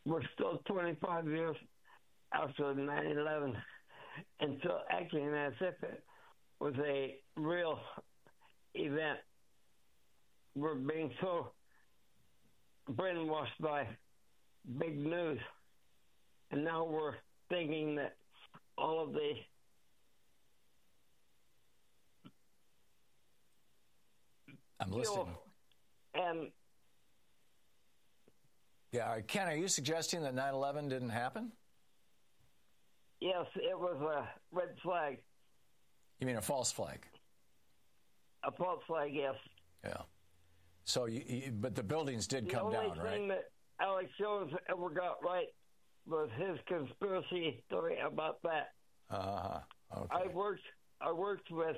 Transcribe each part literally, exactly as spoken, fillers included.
we're still twenty-five years after nine eleven, and so acting as if it was a real event. We're being so brainwashed by big news, and now we're thinking that all of the I'm listening. And yeah, Ken, are you suggesting that nine eleven didn't happen? Yes, it was a red flag. You mean a false flag? A false flag, yes. Yeah. So, you, you, but the buildings did the come down, right? The only thing that Alex Jones ever got right was his conspiracy theory about that. Uh-huh. Okay. I worked, I worked with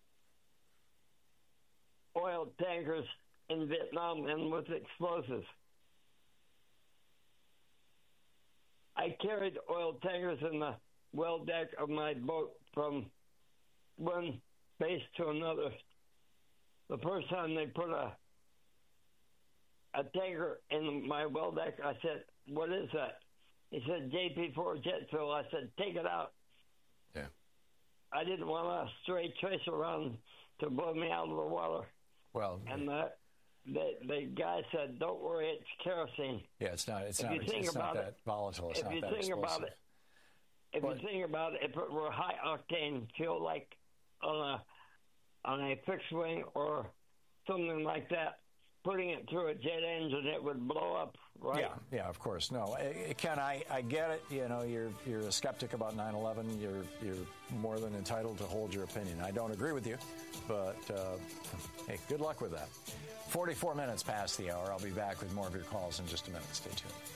oil tankers in Vietnam and with explosives. I carried oil tankers in the well deck of my boat from one base to another. The first time they put a a tanker in my well deck, I said, "What is that?" He said, J P four jet fuel. I said, "Take it out." Yeah. I didn't want a stray trace around to blow me out of the water. Well, and the the, the guy said, "Don't worry, it's kerosene." Yeah, it's not. It's if not. You think it's about not it, that volatile. It's if not you that think explosive. about it, if but, you think about it, if it were high octane fuel, like on a on a fixed wing or something like that, putting it through a jet engine, it would blow up, right? Yeah, yeah, of course. No, Ken, I, I get it. You know, you're you're a skeptic about nine eleven. You're you're more than entitled to hold your opinion. I don't agree with you, but uh, hey, good luck with that. forty-four minutes past the hour. I'll be back with more of your calls in just a minute. Stay tuned.